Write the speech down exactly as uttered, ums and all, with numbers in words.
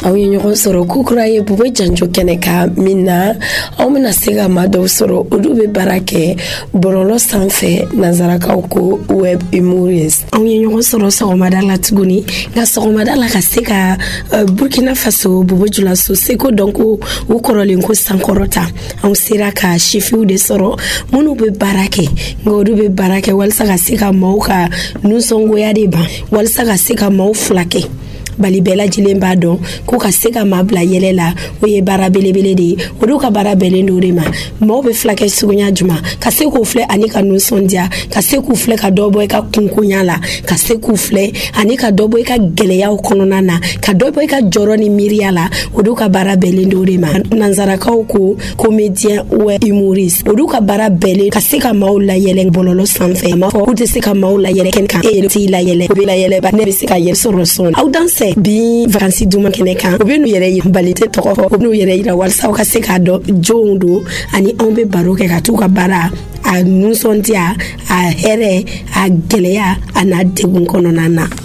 aw ye ɲɔgɔn sɔrɔ kukura ye Bubo Janjo kɛnɛ ka min na aw bɛna se ka maa dɔw sɔrɔ olu bɛ baara kɛ bɔlɔlɔ sanfɛ nanzarakaw ko web humorist. Aw ye ɲɔgɔn sɔrɔ sɔgɔmada la tuguni nka sɔgɔmada la ka se ka uh, Burkina Faso Bobo Julaso seko dɔn ko u kɔrɔlen ko sankɔrɔta anw sera ka sifiw de sɔrɔ minnu bɛ baara kɛ nka olu bɛ baara kɛ walasa ka se ka maaw ka nusɔngoya de ban walasa ka se ka maaw fila kɛ bali bɛɛ lajɛlen b'a dɔn ko ka se ka maa bila yɛlɛ la o ye baara belebele de ye olu ka baara bɛnnen do de ma maaw bɛ filakɛ suguya juma ka se k'u filɛ ani ka nusɔndiya ka se k'u filɛ ka dɔ bɔ i ka kunkonya la ka se k'u filɛ ani ka dɔ bɔ i ka gɛlɛyaw kɔnɔna na ka dɔ bɔ i ka jɔrɔ ni miiriya la olu ka baara bɛnnen do de ma nanzarakaw ko comédien ou humoriste olu ka baara bɛnnen ka se ka maaw la yɛlɛ bɔlɔlɔ sanfɛ a ma fɔ u tɛ se ka maaw la yɛlɛ kɛnɛ kan e yɛrɛ t'i la yɛlɛ o bɛ la yɛlɛ ba ne bɛ se ka yɛlɛ sɔrɔ sɔn aw dan bi vacances duma kɛnɛ kan u bɛ n'u yɛrɛ yira bali tɛ tɔgɔ fɔ u bɛ n'u yɛrɛ yira walasa u ka se k'a dɔn jɔnw don ani anw bɛ baro kɛ ka t'u ka baara a nusɔndiya a hɛrɛ a gɛlɛya a n'a degun kɔnɔna na.